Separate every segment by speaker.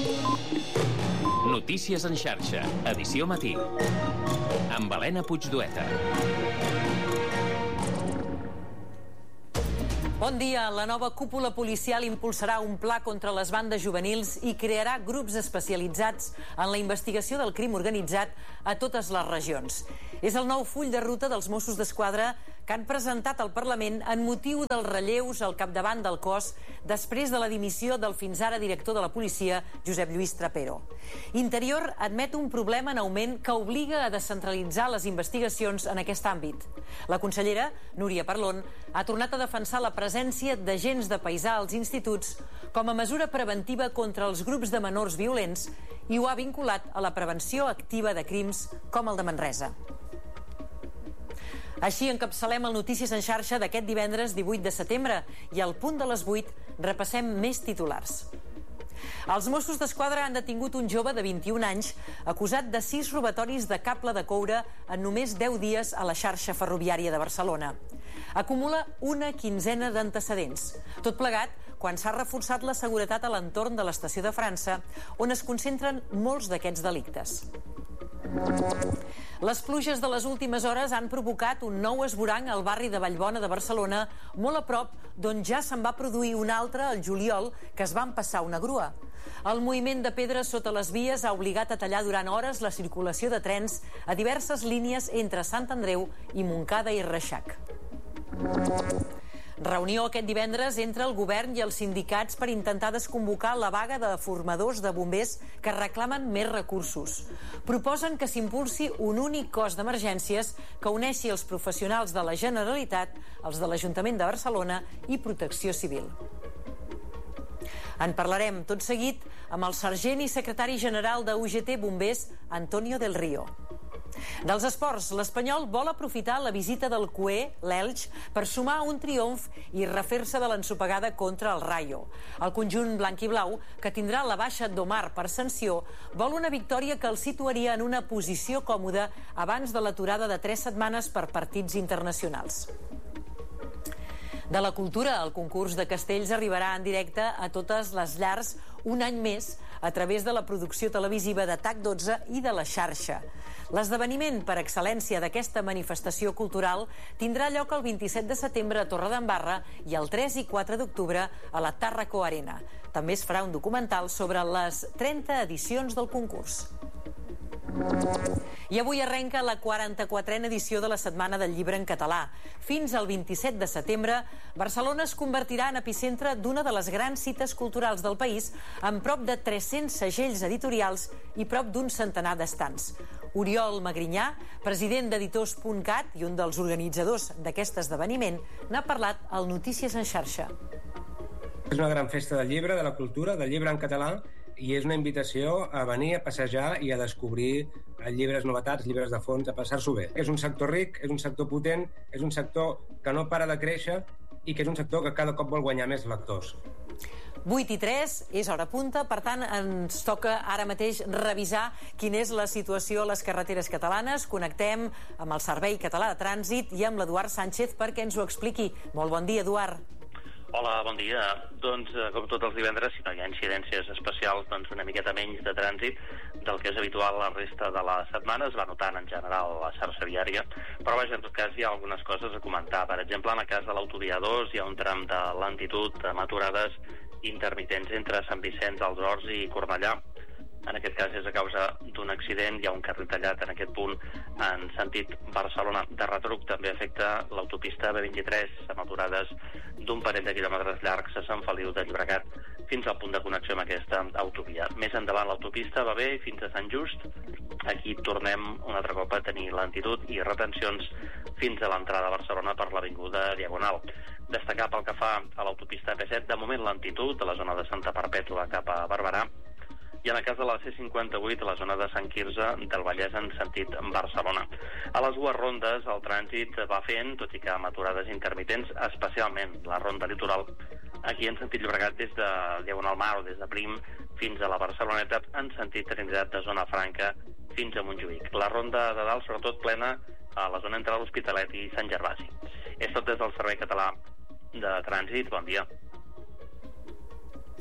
Speaker 1: Notícies en xarxa, edició matí. Amb Helena Puigdueta.
Speaker 2: Bon dia. La nova cúpula policial impulsarà un pla contra les bandes juvenils i crearà grups especialitzats en la investigació del crim organitzat a totes les regions. És el nou full de ruta dels Mossos d'Esquadra que han presentat al Parlament en motiu dels relleus al capdavant del cos després de la dimissió del fins ara director de la policia, Josep Lluís Trapero. Interior admet un problema en augment que obliga a descentralitzar les investigacions en aquest àmbit. La consellera, Núria Parlon, ha tornat a defensar la presència d'agents de paisà als instituts com a mesura preventiva contra els grups de menors violents i ho ha vinculat a la prevenció activa de crims com el de Manresa. Així encapçalem el Notícies en xarxa d'aquest divendres 18 de setembre i al punt de les 8 repassem més titulars. Els Mossos d'Esquadra han detingut un jove de 21 anys acusat de 6 robatoris de cable de coure en només 10 dies a la xarxa ferroviària de Barcelona. Acumula una quinzena d'antecedents. Tot plegat quan s'ha reforçat la seguretat a l'entorn de l'estació de França, on es concentren molts d'aquests delictes. Les pluges de les últimes hores han provocat un nou esvoranc al barri de Vallbona de Barcelona, molt a prop d'on ja se'n va produir un altre al juliol que es va empassar una grua. El moviment de pedres sota les vies ha obligat a tallar durant hores la circulació de trens a diverses línies entre Sant Andreu i Montcada i Reixac. Reunió aquest divendres entre el govern i els sindicats per intentar desconvocar la vaga de formadors de bombers que reclamen més recursos. Proposen que s'impulsi un únic cos d'emergències que uneixi els professionals de la Generalitat, els de l'Ajuntament de Barcelona i Protecció Civil. En parlarem tot seguit amb el sergent i secretari general de UGT Bombers, Antonio del Río. Dels esports, l'Espanyol vol aprofitar la visita del CUE, l'Elx, per sumar un triomf i refer-se de l'ensopegada contra el Rayo. El conjunt blanc i blau, que tindrà la baixa d'Omar per sanció, vol una victòria que el situaria en una posició còmoda abans de l'aturada de 3 setmanes per partits internacionals. De la cultura, el concurs de castells arribarà en directe a totes les llars un any més a través de la producció televisiva de TAC12 i de la xarxa. L'esdeveniment per excel·lència d'aquesta manifestació cultural tindrà lloc el 27 de setembre a Torredembarra i el 3 i 4 d'octubre a la Tàrraco Arena. També es farà un documental sobre les 30 edicions del concurs. I avui arrenca la 44a edició de la Setmana del Llibre en Català. Fins al 27 de setembre, Barcelona es convertirà en epicentre d'una de les grans cites culturals del país, amb prop de 300 segells editorials i prop d'un centenar d'estants. Oriol Magrinyà, president d'Editors.cat i un dels organitzadors d'aquest esdeveniment, n'ha parlat al Notícies en xarxa.
Speaker 3: És una gran festa del llibre, de la cultura, del llibre en català, i és una invitació a venir a passejar i a descobrir llibres novetats, llibres de fons, a passar-s'ho bé. És un sector ric, és un sector potent, és un sector que no para de créixer i que és un sector que cada cop vol guanyar més lectors.
Speaker 2: 8:03, és hora punta, per tant ens toca ara mateix revisar quina és la situació a les carreteres catalanes. Connectem amb el Servei Català de Trànsit i amb l'Eduard Sánchez perquè ens ho expliqui. Molt bon dia, Eduard.
Speaker 4: Hola, bon dia. Doncs, com tots els divendres, si no hi ha incidències especials, doncs una miqueta menys de trànsit del que és habitual la resta de la setmana. Es va notant en general la xarxa viària, però vaja, en tot cas hi ha algunes coses a comentar. Per exemple, en el cas de l'autovia 2 hi ha un tram de lentitud amb aturades intermitents entre Sant Vicenç, els Horts i Cornellà. En aquest cas és a causa d'un accident, hi ha un carril tallat en aquest punt en sentit Barcelona. De retruc també afecta l'autopista B23 amb aturades d'un parell de quilòmetres llargs a Sant Feliu de Llobregat fins al punt de connexió amb aquesta autovia. Més endavant l'autopista va bé fins a Sant Just. Aquí tornem un altre cop a tenir lentitud i retencions fins a l'entrada a Barcelona per l'avinguda Diagonal. Destacar pel que fa a l'autopista P7, de moment lentitud a la zona de Santa Perpètua cap a Barberà, i en el cas de la C58 a la zona de Sant Quirze del Vallès en sentit Barcelona. A les dues rondes el trànsit va fent, tot i que amb aturades intermitents, especialment la ronda litoral, aquí en sentit Llobregat des de Diagonal Mar o des de Prim fins a la Barceloneta en sentit Trinitat de Zona Franca fins a Montjuïc. La ronda de dalt sobretot plena a la zona entre l'Hospitalet i Sant Gervasi. És tot des del Servei Català de Trànsit. Bon dia.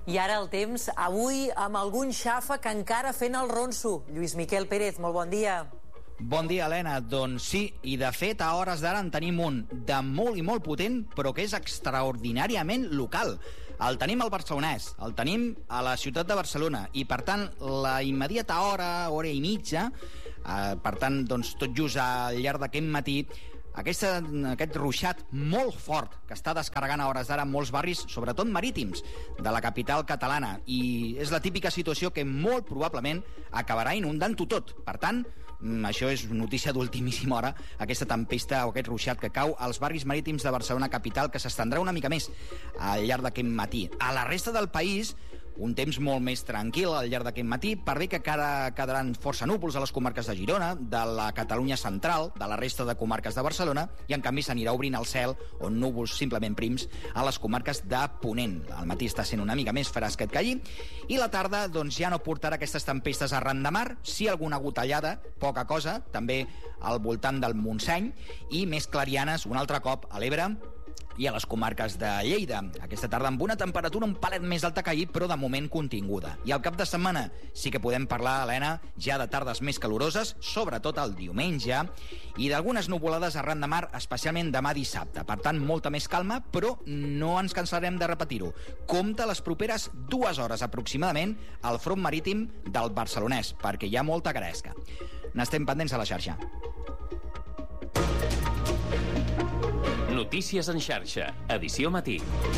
Speaker 2: I ara el temps, avui amb algun xàfec encara fent el ronso. Lluís Miquel Pérez, molt bon dia.
Speaker 5: Bon dia, Helena. Doncs sí, i de fet a hores d'ara en tenim un de molt i molt potent, però que és extraordinàriament local. El tenim al Barcelonès, el tenim a la ciutat de Barcelona, i per tant la immediata hora i mitja, per tant, doncs, tot just al llarg d'aquest matí, aquest ruixat molt fort que està descarregant a hores d'ara en molts barris, sobretot marítims, de la capital catalana. I és la típica situació que molt probablement acabarà inundant-ho tot. Per tant, això és notícia d'ultimíssima hora, aquesta tempesta o aquest ruixat que cau als barris marítims de Barcelona capital, que s'estendrà una mica més al llarg d'aquest matí. A la resta del país, un temps molt més tranquil al llarg d'aquest matí, per bé que quedaran força núvols a les comarques de Girona, de la Catalunya central, de la resta de comarques de Barcelona, i en canvi s'anirà obrint el cel, o núvols simplement prims, a les comarques de Ponent. Al matí està sent una mica més fresquet que allí, i la tarda doncs, ja no portarà aquestes tempestes arran de mar, sí alguna gotellada, poca cosa, també al voltant del Montseny, i més clarianes un altre cop a l'Ebre i a les comarques de Lleida. Aquesta tarda amb una temperatura un palet més alta que ahir, però de moment continguda. I al cap de setmana sí que podem parlar, Helena, ja de tardes més caloroses, sobretot el diumenge, i d'algunes nuvolades arran de mar, especialment demà dissabte. Per tant, molta més calma, però no ens cansarem de repetir-ho. Compte les properes 2 hores aproximadament al front marítim del Barcelonès, perquè hi ha molta gresca. N'estem pendents a la xarxa.
Speaker 1: Notícies en xarxa, edició matí.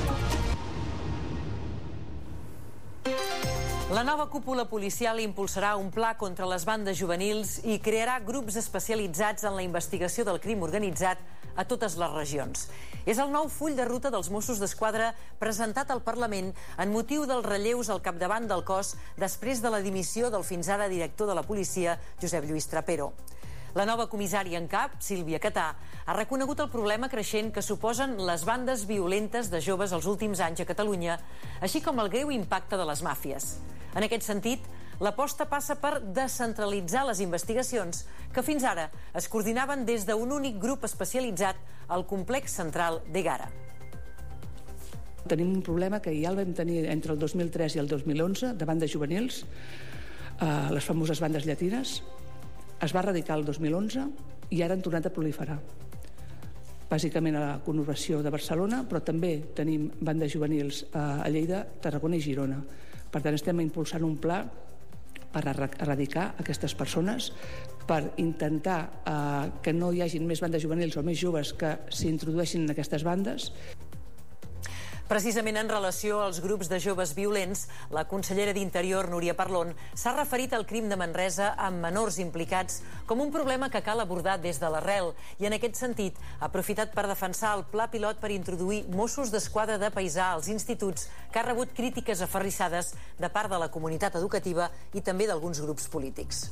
Speaker 2: La nova cúpula policial impulsarà un pla contra les bandes juvenils i crearà grups especialitzats en la investigació del crim organitzat a totes les regions. És el nou full de ruta dels Mossos d'Esquadra presentat al Parlament en motiu dels relleus al capdavant del cos després de la dimissió del fins ara director de la policia, Josep Lluís Trapero. La nova comissària en cap, Sílvia Catà, ha reconegut el problema creixent que suposen les bandes violentes de joves els últims anys a Catalunya, així com el greu impacte de les màfies. En aquest sentit, l'aposta passa per descentralitzar les investigacions que fins ara es coordinaven des d'un únic grup especialitzat al complex central d'Egara.
Speaker 6: Tenim un problema que ja el vam tenir entre el 2003 i el 2011 de bandes juvenils, les famoses bandes llatines. Es va erradicar el 2011 i ara han tornat a proliferar. Bàsicament a la conurbació de Barcelona, però també tenim bandes juvenils a Lleida, Tarragona i Girona. Per tant, estem impulsant un pla per erradicar aquestes persones, per intentar que no hi hagin més bandes juvenils o més joves que s'introdueixin en aquestes bandes.
Speaker 2: Precisament en relació als grups de joves violents, la consellera d'Interior, Núria Parlon, s'ha referit al crim de Manresa amb menors implicats com un problema que cal abordar des de l'arrel i, en aquest sentit, ha aprofitat per defensar el pla pilot per introduir Mossos d'Esquadra de paisà als instituts, que ha rebut crítiques aferrissades de part de la comunitat educativa i també d'alguns grups polítics.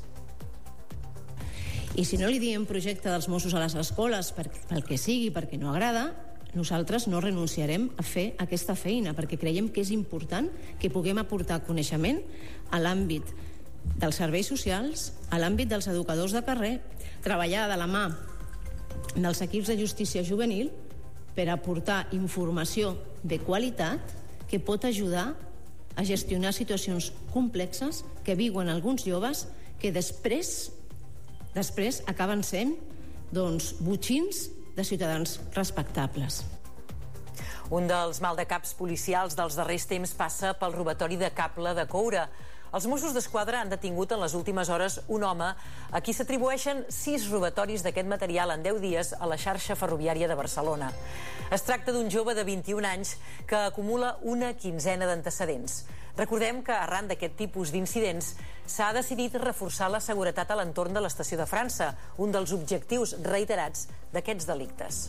Speaker 7: I si no li diem projecte dels Mossos a les escoles pel que sigui, perquè no agrada, nosaltres no renunciarem a fer aquesta feina, perquè creiem que és important que puguem aportar coneixement a l'àmbit dels serveis socials, a l'àmbit dels educadors de carrer, treballar de la mà dels equips de justícia juvenil per aportar informació de qualitat que pot ajudar a gestionar situacions complexes que viuen alguns joves que després acaben sent botxins de ciutadans respectables.
Speaker 2: Un dels maldecaps policials dels darrers temps passa pel robatori de cable de coure. Els Mossos d'Esquadra han detingut en les últimes hores un home a qui s'atribueixen 6 robatoris d'aquest material en 10 dies a la xarxa ferroviària de Barcelona. Es tracta d'un jove de 21 anys que acumula una quinzena d'antecedents. Recordem que arran d'aquest tipus d'incidents s'ha decidit reforçar la seguretat a l'entorn de l'estació de França, un dels objectius reiterats d'aquests delictes.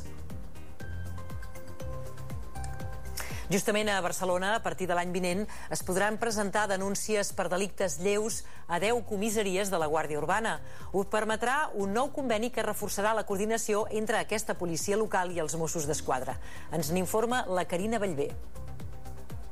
Speaker 2: Justament a Barcelona, a partir de l'any vinent, es podran presentar denúncies per delictes lleus a 10 comissaries de la Guàrdia Urbana. Ho permetrà un nou conveni que reforçarà la coordinació entre aquesta policia local i els Mossos d'Esquadra. Ens n'informa la Carina Bellver.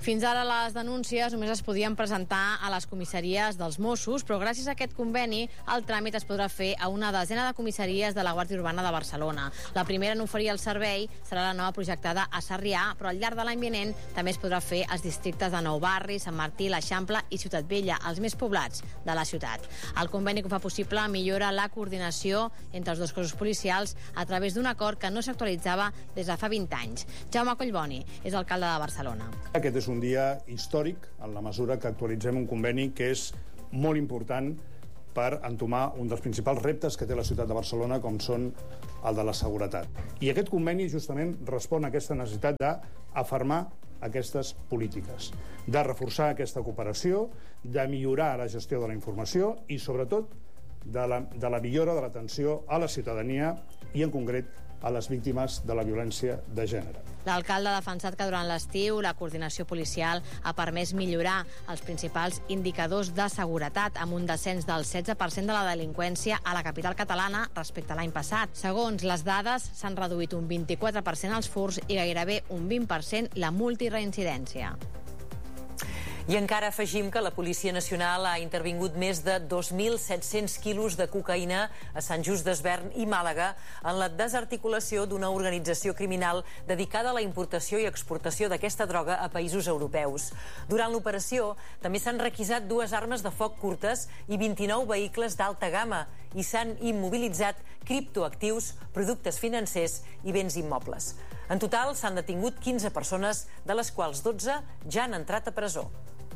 Speaker 7: Fins ara les denúncies només es podien presentar a les comissaries dels Mossos, però gràcies a aquest conveni el tràmit es podrà fer a una desena de comissaries de la Guàrdia Urbana de Barcelona. La primera en oferir el servei serà la nova projectada a Sarrià, però al llarg de l'any vinent també es podrà fer als districtes de Nou Barri, Sant Martí, l'Eixample i Ciutat Vella, els més poblats de la ciutat. El conveni que fa possible millora la coordinació entre els dos cossos policials a través d'un acord que no s'actualitzava des de fa 20 anys. Jaume Collboni és alcalde de Barcelona.
Speaker 8: Aquest és un dia històric en la mesura que actualitzem un conveni que és molt important per entomar un dels principals reptes que té la ciutat de Barcelona, com són el de la seguretat. I aquest conveni justament respon a aquesta necessitat d'afermar aquestes polítiques, de reforçar aquesta cooperació, de millorar la gestió de la informació i, sobretot, de la millora de l'atenció a la ciutadania i, en concret, a les víctimes de la violència de gènere.
Speaker 7: L'alcalde ha defensat que durant l'estiu la coordinació policial ha permès millorar els principals indicadors de seguretat amb un descens del 16% de la delinqüència a la capital catalana respecte a l'any passat. Segons les dades, s'han reduït un 24% els furts i gairebé un 20% la multireincidència.
Speaker 2: I encara afegim que la Policia Nacional ha intervingut més de 2.700 quilos de cocaïna a Sant Just Desvern i Màlaga en la desarticulació d'una organització criminal dedicada a la importació i exportació d'aquesta droga a països europeus. Durant l'operació també s'han requisat 2 armes de foc curtes i 29 vehicles d'alta gamma i s'han immobilitzat criptoactius, productes financers i béns immobles. En total s'han detingut 15 persones, de les quals 12 ja han entrat a presó.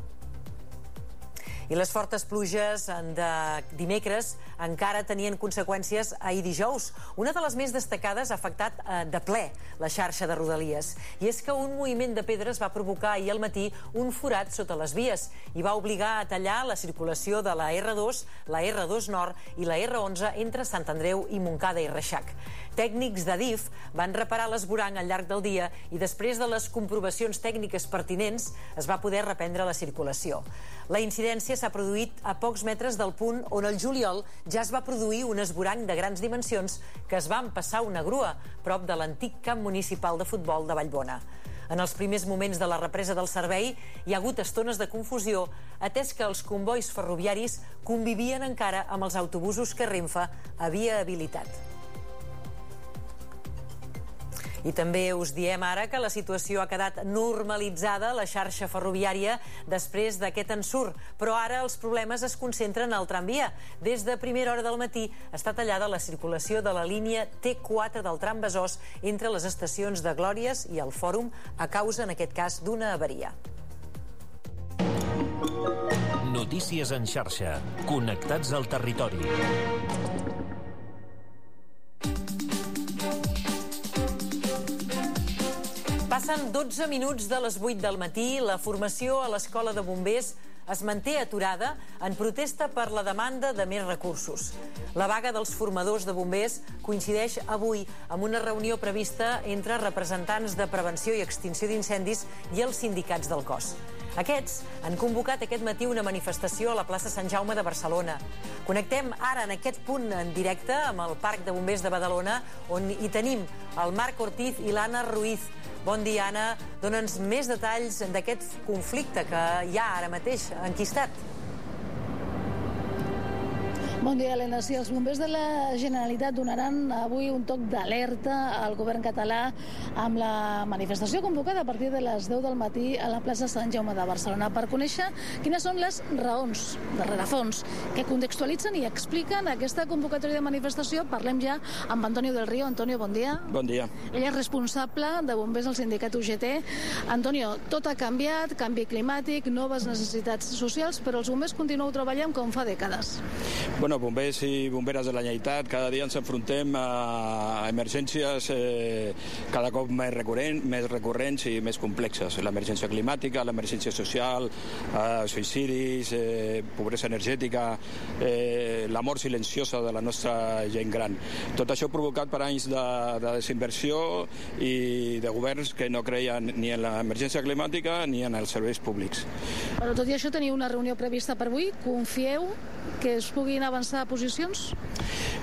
Speaker 2: I les fortes pluges de dimecres encara tenien conseqüències ahir dijous. Una de les més destacades ha afectat de ple la xarxa de Rodalies. I és que un moviment de pedres va provocar ahir al matí un forat sota les vies i va obligar a tallar la circulació de la R2, la R2 Nord i la R11 entre Sant Andreu i Montcada i Reixac. Tècnics d'Adif van reparar l'esvoranc al llarg del dia i després de les comprovacions tècniques pertinents es va poder reprendre la circulació. La incidència s'ha produït a pocs metres del punt on el juliol ja es va produir un esvoranc de grans dimensions que es va empassar una grua prop de l'antic camp municipal de futbol de Vallbona. En els primers moments de la represa del servei hi ha hagut estones de confusió, atès que els combois ferroviaris convivien encara amb els autobusos que Renfe havia habilitat. I també us diem ara que la situació ha quedat normalitzada a la xarxa ferroviària després d'aquest ensurt, però ara els problemes es concentren al tramvia. Des de primera hora del matí està tallada la circulació de la línia T4 del tram Besòs entre les estacions de Glòries i el Fòrum a causa, en aquest cas, d'una avaria.
Speaker 1: Notícies en xarxa. Connectats al territori.
Speaker 2: Passen 12 minuts de les 8 del matí. La formació a l'Escola de Bombers es manté aturada en protesta per la demanda de més recursos. La vaga dels formadors de bombers coincideix avui amb una reunió prevista entre representants de prevenció i extinció d'incendis i els sindicats del cos. Aquests han convocat aquest matí una manifestació a la plaça Sant Jaume de Barcelona. Connectem ara en aquest punt en directe amb el Parc de Bombers de Badalona, on hi tenim el Marc Ortiz i l'Anna Ruiz. Bon dia, Anna. Dóna'ns més detalls d'aquest conflicte que hi ha ara mateix enquistat.
Speaker 9: Bon dia, Helena. Sí, els bombers de la Generalitat donaran avui un toc d'alerta al govern català amb la manifestació convocada a partir de les 10 del matí a la plaça Sant Jaume de Barcelona per conèixer quines són les raons de rerefons que contextualitzen i expliquen aquesta convocatòria de manifestació. Parlem ja amb Antonio del Río. Antonio, bon dia.
Speaker 10: Bon dia.
Speaker 9: Ell és responsable de bombers al sindicat UGT. Antonio, tot ha canviat, canvi climàtic, noves necessitats socials, però els bombers continueu treballant com fa dècades.
Speaker 10: Bueno, bombers i bomberes de la Generalitat cada dia ens enfrontem a emergències cada cop més recurrents i més complexes. L'emergència climàtica, l'emergència social, suïcidis, pobresa energètica, la mort silenciosa de la nostra gent gran. Tot això provocat per anys de desinversió i de governs que no creien ni en l'emergència climàtica ni en els serveis públics.
Speaker 9: Però tot i això teniu una reunió prevista per avui. Confieu que es puguin avançar posicions?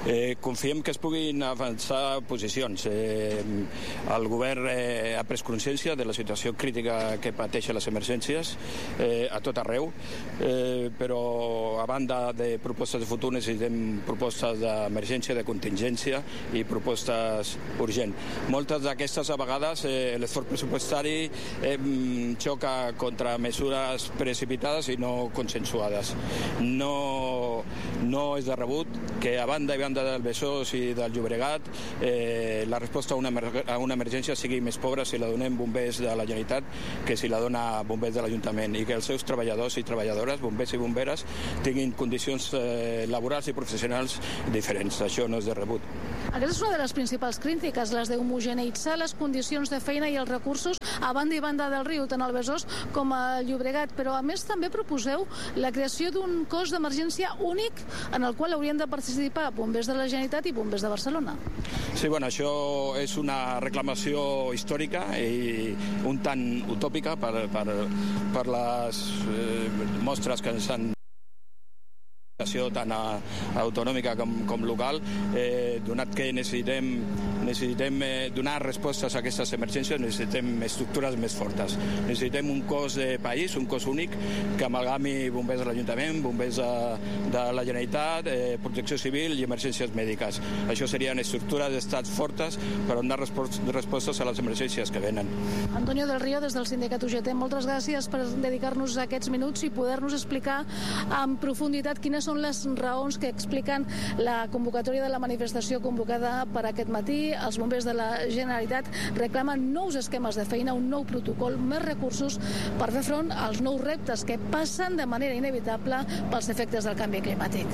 Speaker 10: Confiem que es puguin avançar posicions. El govern ha pres consciència de la situació crítica que pateixen les emergències a tot arreu, però a banda de propostes de futur necessitem propostes d'emergència, de contingència i propostes urgents. Moltes d'aquestes a vegades l'esforç pressupostari xoca contra mesures precipitades i no consensuades. No és de rebut que a banda i banda del Besòs i del Llobregat la resposta a una emergència sigui més pobra si la donem bombers de la Generalitat que si la dona bombers de l'Ajuntament, i que els seus treballadors i treballadores, bombers i bomberes, tinguin condicions laborals i professionals diferents. Això no és de rebut.
Speaker 9: Aquesta és una de les principals crítiques, les d'homogeneïtzar les condicions de feina i els recursos a banda i banda del riu, tant al Besòs com al Llobregat, però a més també proposeu la creació d'un cos d'emergència únic en el qual haurien de participar bombers de la Generalitat i bombers de Barcelona.
Speaker 10: Sí, bueno, això és una reclamació històrica i un tant utòpica per les mostres que ens han tant autonòmica com local, donat que necessitem donar respostes a aquestes emergències, necessitem estructures més fortes. Necessitem un cos de país, un cos únic, que amalgami bombers de l'Ajuntament, bombers de la Generalitat, protecció civil i emergències mèdiques. Això serien estructures d'estats fortes per donar respostes a les emergències que venen.
Speaker 9: Antonio del Río, des del sindicat UGT, moltes gràcies per dedicar-nos aquests minuts i poder-nos explicar en profunditat quines són les raons que expliquen la convocatòria de la manifestació convocada per aquest matí. Els bombers de la Generalitat reclamen nous esquemes de feina, un nou protocol, més recursos per fer front als nous reptes que passen de manera inevitable pels efectes del canvi climàtic.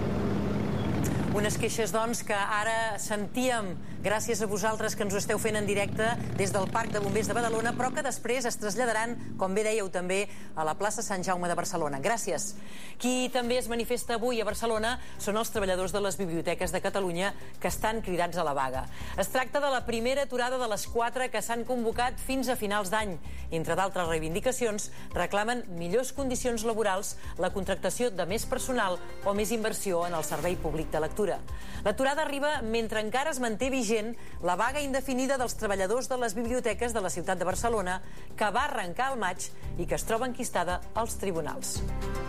Speaker 2: Unes queixes, doncs, que ara sentíem gràcies a vosaltres que ens ho esteu fent en directe des del Parc de Bombers de Badalona, però que després es traslladaran, com bé dèieu també, a la plaça Sant Jaume de Barcelona. Gràcies. Qui també es manifesta avui a Barcelona són els treballadors de les biblioteques de Catalunya que estan cridats a la vaga. Es tracta de la primera aturada de les 4 que s'han convocat fins a finals d'any. Entre d'altres reivindicacions, reclamen millors condicions laborals, la contractació de més personal o més inversió en el servei públic de lectura. L'aturada arriba mentre encara es manté vigent la vaga indefinida dels treballadors de les biblioteques de la ciutat de Barcelona, que va arrencar al maig i que es troba enquistada als tribunals.